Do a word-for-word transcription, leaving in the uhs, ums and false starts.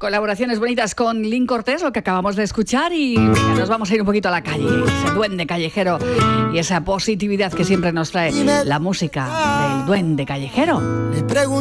Colaboraciones bonitas con Lynn Cortés, lo que acabamos de escuchar, y venga, nos vamos a ir un poquito a la calle, ese duende callejero y esa positividad que siempre nos trae la música del duende callejero. Le pregunto